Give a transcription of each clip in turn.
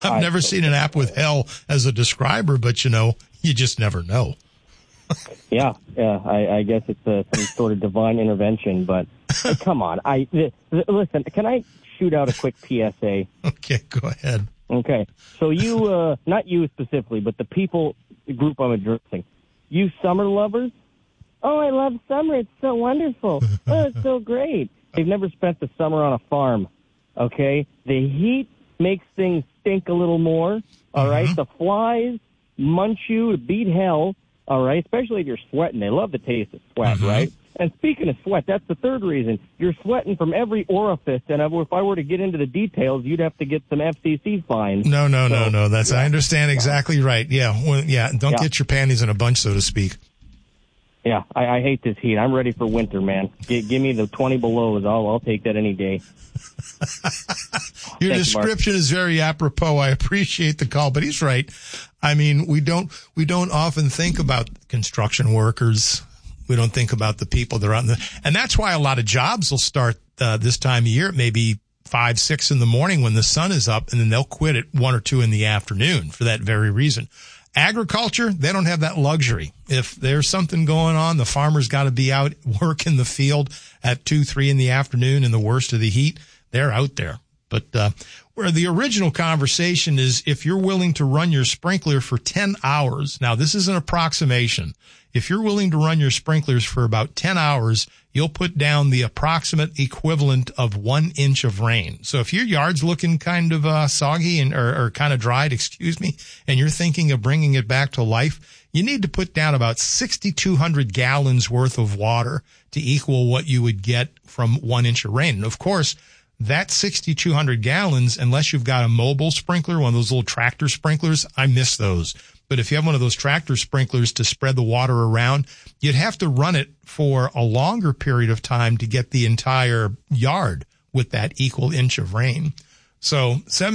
I've never seen an app with hell as a describer, but you just never know. Yeah. I guess it's some sort of divine intervention, but come on. Listen, can I shoot out a quick PSA? Okay, go ahead. Okay. So you, not you specifically, but the group I'm addressing, you summer lovers? Oh, I love summer. It's so wonderful. Oh, it's so great. They've never spent the summer on a farm, okay? The heat makes things stink a little more, all right? The flies munch you to beat hell, all right? Especially if you're sweating. They love the taste of sweat, right? And speaking of sweat, that's the third reason. You're sweating from every orifice, and if I were to get into the details, you'd have to get some FCC fines. No. I understand exactly right. Yeah, don't get your panties in a bunch, so to speak. Yeah, I hate this heat. I'm ready for winter, man. Give me the 20 belows. I'll take that any day. Your description is very apropos. I appreciate the call, but he's right. I mean, we don't often think about construction workers. We don't think about the people that are out and that's why a lot of jobs will start this time of year, maybe 5, 6 in the morning when the sun is up, and then they'll quit at 1 or 2 in the afternoon for that very reason. Agriculture, they don't have that luxury. If there's something going on, the farmer's got to be out working the field at 2, 3 in the afternoon in the worst of the heat. They're out there. But where the original conversation is, if you're willing to run your sprinkler for 10 hours, now this is an approximation. If you're willing to run your sprinklers for about 10 hours, you'll put down the approximate equivalent of 1 inch of rain. So if your yard's looking kind of soggy or kind of dried, and you're thinking of bringing it back to life, you need to put down about 6,200 gallons worth of water to equal what you would get from 1 inch of rain. And of course, that 6,200 gallons, unless you've got a mobile sprinkler, one of those little tractor sprinklers, I miss those. But if you have one of those tractor sprinklers to spread the water around, you'd have to run it for a longer period of time to get the entire yard with that equal inch of rain. So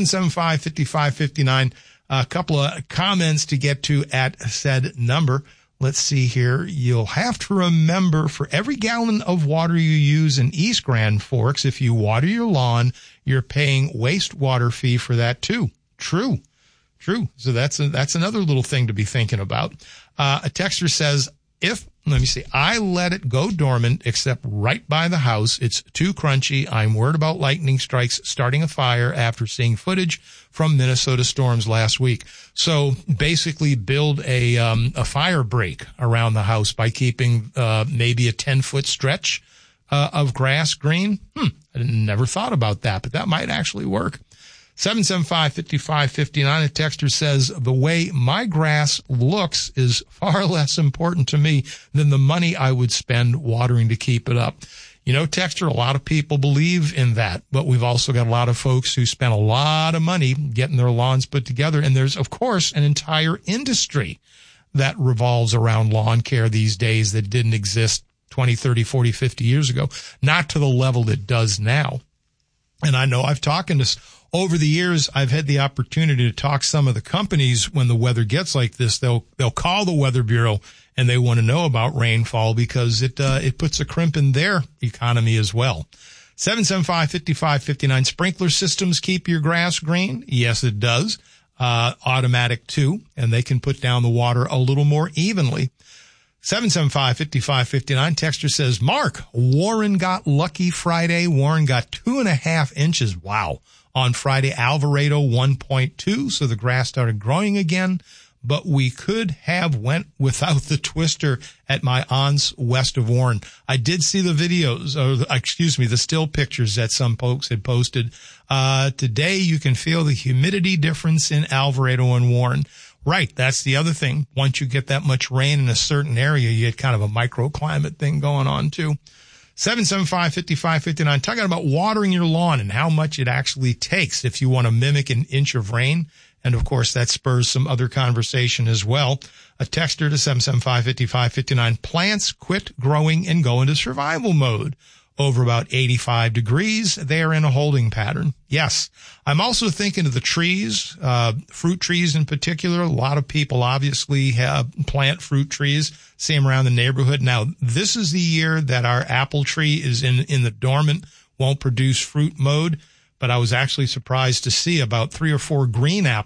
775-5559, a couple of comments to get to at said number. Let's see here. You'll have to remember, for every gallon of water you use in East Grand Forks, if you water your lawn, you're paying wastewater fee for that too. True. So that's another little thing to be thinking about. A texter says, I let it go dormant except right by the house. It's too crunchy. I'm worried about lightning strikes starting a fire after seeing footage from Minnesota storms last week. So basically build a fire break around the house by keeping maybe a 10-foot stretch of grass green. I never thought about that, but that might actually work. 775-5559, a texter says, the way my grass looks is far less important to me than the money I would spend watering to keep it up. Texter, a lot of people believe in that, but we've also got a lot of folks who spend a lot of money getting their lawns put together. And there's, of course, an entire industry that revolves around lawn care these days that didn't exist 20, 30, 40, 50 years ago, not to the level it does now. And I know over the years, I've had the opportunity to talk to some of the companies when the weather gets like this. They'll call the Weather Bureau and they want to know about rainfall because it puts a crimp in their economy as well. 775-5559, sprinkler systems keep your grass green? Yes, it does. Automatic too, and they can put down the water a little more evenly. 775-5559, texter says, Mark, Warren got lucky Friday. Warren got 2.5 inches. Wow. On Friday, Alvarado 1.2, so the grass started growing again, but we could have went without the twister at my aunt's west of Warren. I did see the videos, the still pictures that some folks had posted. Today you can feel the humidity difference in Alvarado and Warren. Right, that's the other thing. Once you get that much rain in a certain area, you get kind of a microclimate thing going on too. 775-5559, talking about watering your lawn and how much it actually takes if you want to mimic an inch of rain. And of course, that spurs some other conversation as well. A texter to 775-5559, plants quit growing and go into survival mode. Over about 85 degrees, they are in a holding pattern. Yes. I'm also thinking of the trees, fruit trees in particular. A lot of people obviously plant fruit trees, see them around the neighborhood. Now, this is the year that our apple tree is in the dormant, won't produce fruit mode. but I was actually surprised to see about 3 or 4 green apples